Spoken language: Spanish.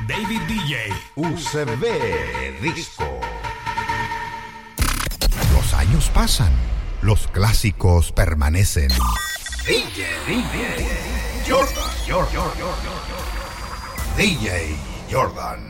David DJ. UCB Disco. Los años pasan, los clásicos permanecen. DJ Jordan. DJ Jordan.